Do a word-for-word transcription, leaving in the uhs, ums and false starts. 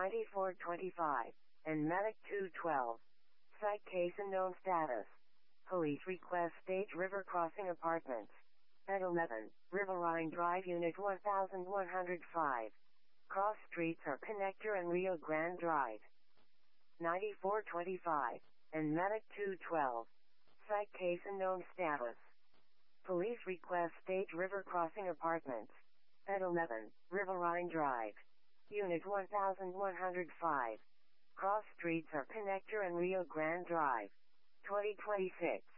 ninety-four twenty-five, and Medic two twelve. Site case unknown status. Police request State River Crossing Apartments. At eleven, Riverine Drive, Unit one thousand one hundred five. Cross streets are Connector and Rio Grande Drive. ninety-four twenty-five, and Medic two twelve. Site case unknown status. Police request State River Crossing Apartments. At eleven, Riverine Drive. Unit one thousand one hundred five. Cross streets are Connector and Rio Grande Drive. twenty twenty-six.